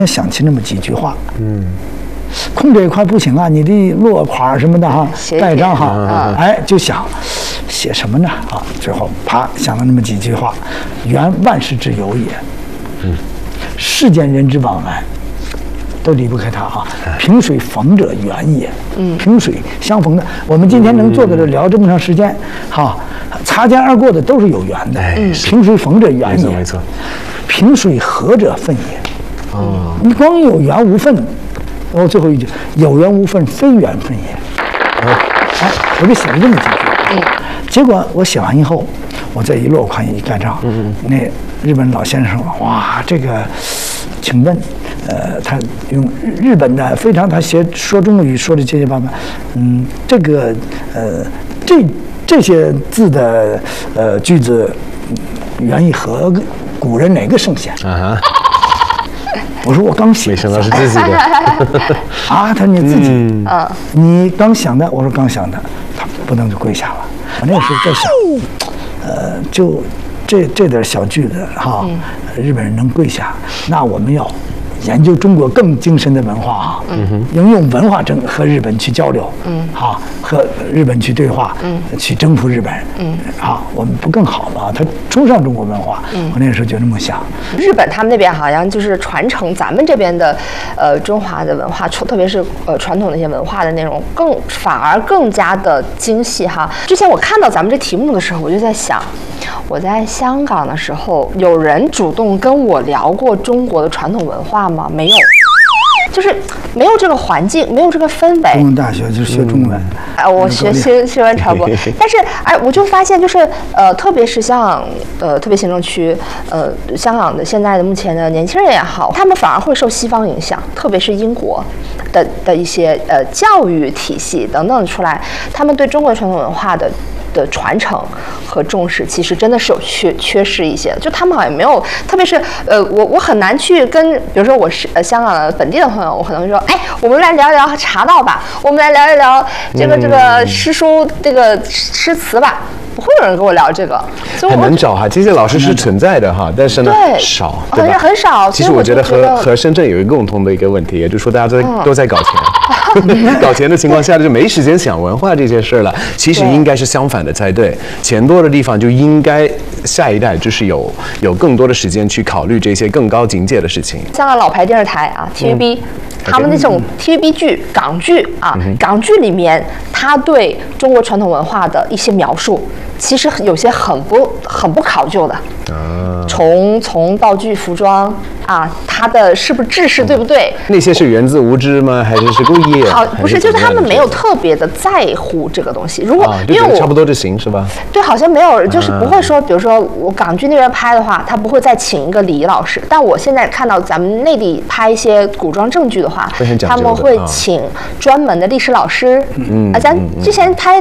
要想起那么几句话，空这一块不行啊，你的落款什么的哈，盖章哈，哎，就想写什么呢啊？最后啪想了那么几句话：缘万事之由也，世间人之往来，都离不开它啊。萍水逢者缘也，萍水相逢的，我们今天能坐在这聊这么长时间，哈，擦肩而过的都是有缘的，萍水逢者缘也， 没错。 萍水合者分也，你光有缘无分。然后最后一句，有缘无分，非缘分也。哎，我就写了这么几句。结果我写完以后，我再一落款一盖章，那日本老先生说：“哇，这个，请问，他用日本的非常，他说中国语说的结结巴巴，这个这些字的句子，源于和古人哪个圣贤？”我说我刚写， 没想到是自己的啊！他说你自己，你刚想的，我说刚想的，他不能就跪下了。我那时候在想，就这点小句子哈，日本人能跪下，那我们要研究中国更精深的文化啊，应用文化和日本去交流，和日本去对话，去征服日本，我们不更好吗？他崇尚中国文化，我那个时候就这么想。 日本他们那边好像就是传承咱们这边的中华的文化，特别是传统的一些文化的内容，反而更加的精细哈。之前我看到咱们这题目的时候，我就在想，我在香港的时候，有人主动跟我聊过中国的传统文化吗？没有，就是没有这个环境，没有这个氛围。 中文大学就学中文， 我学新闻传播，但是我就发现就是特别是像特别行政区香港的现在的目前的年轻人也好，他们反而会受西方影响，特别是英国的一些教育体系等等出来，他们对中国传统文化的传承和重视，其实真的是有缺失一些。就他们好像没有，特别是我很难去跟，比如说我是香港的本地的朋友，我可能会说，哎，我们来聊一聊茶道吧，我们来聊一聊这个诗书这个诗词吧。不会有人跟我聊这个， 很难找哈。这些老师是存在的哈，但是呢少，对吧？ 很少。 其实我觉得和深圳有一个共同的一个问题，也就是说大家都在搞钱，搞钱的情况下就没时间想文化这些事了。其实应该是相反的才对，钱多的地方就应该下一代就是有更多的时间去考虑这些更高境界的事情。 香港老牌电视台啊 ，TVB。他们那种 TVB 剧、港剧啊，港剧里面，他对中国传统文化的一些描述，其实有些很不考究的。从道具、服装啊，它的是不是制式对不对？ 那些是源自无知吗？还是故意？ 好，不是，就是他们没有特别的在乎这个东西。如果因为我差不多就行是吧？ 对，好像没有，就是不会说，比如说我港剧那边拍的话，他不会再请一个礼仪老师。但我现在看到咱们内地拍一些古装正剧的话，他们会请专门的历史老师。咱之前拍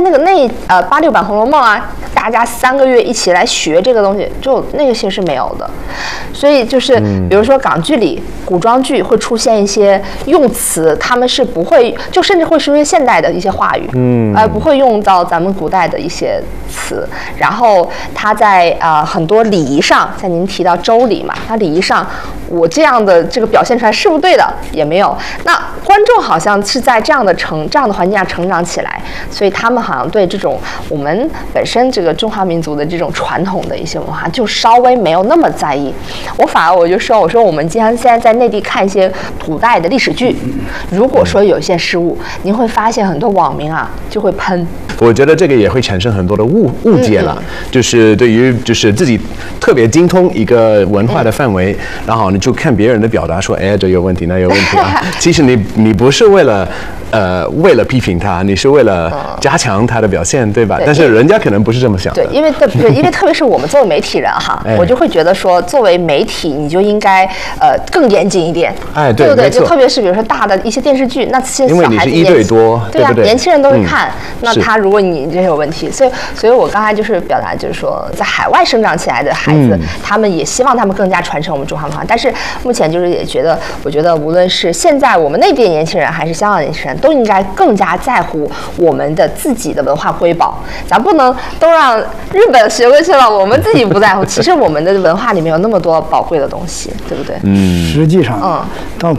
86版《红楼梦》啊，大家3个月一起来学这个东西，就那个些是没有的。所以就是比如说港剧里古装剧会出现一些用词，他们是不会，就甚至会出现现代的一些话语，不会用到咱们古代的一些词。然后他在很多礼仪上，像您提到周礼嘛，他礼仪上我这样的这个表现出来是不是对的也没有。那观众好像是在这样的环境下成长起来，所以他们好像对这种我们本身这个中华民族的这种传统的一些文化就稍微没有那么在意。我就说我们现在在内地看一些古代的历史剧，如果说有一些失误，您会发现很多网民啊就会喷。 我觉得这个也会产生很多的误解了，就是对于就是自己特别精通一个文化的范围，然后你就看别人的表达说，哎，这有问题，那有问题啊。其实你不是为了批评他，你是为了加强他的表现，对吧？但是人家可能不是这么想的。 对，因为特别是我们作为媒体人哈，我就会觉得说，作为媒体你就应该更严谨一点， 哎， 对不对？就特别是比如说大的一些电视剧，那些小孩子因为你是1对多， 对啊，年轻人都会看，那他如果你这有问题，所以我刚才就是表达就是说，在海外生长起来的孩子，他们也希望他们更加传承我们中华文化，但是目前就是也觉得，我觉得无论是现在我们内地的年轻人还是香港的年轻人，都应该更加在乎我们的自己的文化瑰宝，咱不能都让日本学过去了，我们自己不在乎。其实我们的文化里面有那么多宝贵的东西，对不对？ 不对？ 实际上，到